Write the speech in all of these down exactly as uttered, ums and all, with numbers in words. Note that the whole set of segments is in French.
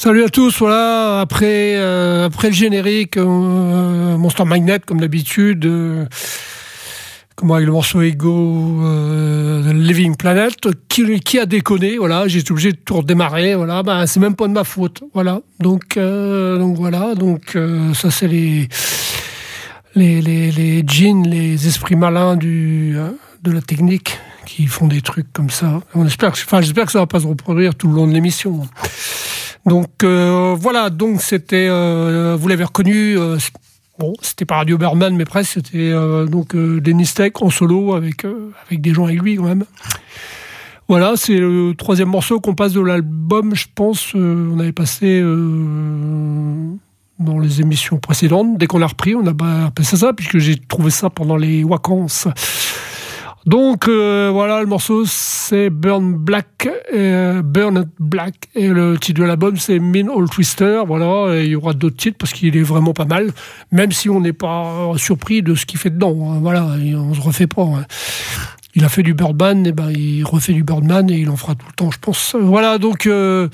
Salut à tous, voilà, après, euh, après le générique, euh, Monster Magnet, comme d'habitude, euh, comment avec le morceau Ego, euh, The Living Planet, qui, qui a déconné, voilà, j'ai été obligé de tout redémarrer, voilà, bah, c'est même pas de ma faute, voilà, donc, euh, donc voilà, donc, euh, ça c'est les, les, les, les djinns, les esprits malins du, euh, de la technique, qui font des trucs comme ça. On espère que, enfin, j'espère que ça va pas se reproduire tout le long de l'émission. Donc euh, voilà, donc c'était, euh, vous l'avez reconnu, euh, bon, c'était pas Radio Birdman, mais presque, c'était euh, donc euh, Dennis Tech en solo avec euh, avec des gens avec lui quand même. Voilà, c'est le troisième morceau qu'on passe de l'album, je pense. Euh, on avait passé euh, dans les émissions précédentes. Dès qu'on l'a repris, on a passé ça, puisque j'ai trouvé ça pendant les vacances. Donc euh, voilà, le morceau c'est Burn Black, euh, Burn Black, et le titre de l'album c'est Mean Old Twister. Voilà, et il y aura d'autres titres parce qu'il est vraiment pas mal, même si on n'est pas surpris de ce qu'il fait dedans. Hein, voilà, on se refait pas. Hein. Il a fait du Birdman, et ben il refait du Birdman et il en fera tout le temps, je pense. Voilà, donc. Euh,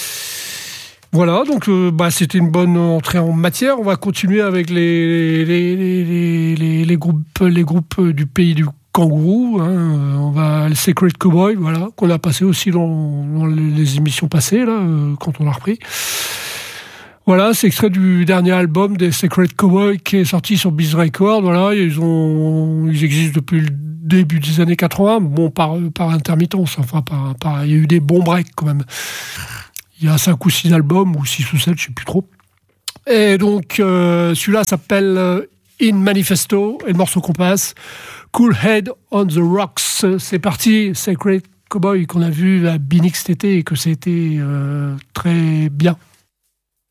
Voilà, donc euh, bah, c'était une bonne entrée en matière. On va continuer avec les les, les, les, les, les groupes les groupes du pays du kangourou. Hein. On va le Secret Cowboy, voilà, qu'on a passé aussi dans, dans les émissions passées là, euh, quand on l'a repris. Voilà, c'est extrait du dernier album des Secret Cowboy qui est sorti sur Biz Records. Voilà, ils ont ils existent depuis le début des années quatre-vingts. Bon, par par intermittence, enfin par par il y a eu des bons breaks quand même. Il y a cinq ou six albums, ou six ou sept, je ne sais plus trop. Et donc, euh, celui-là s'appelle euh, In Manifesto, et le morceau qu'on passe, Cool Head on the Rocks. C'est parti, Sacred Cowboy, qu'on a vu à Binix cet été, et que c'était euh, très bien.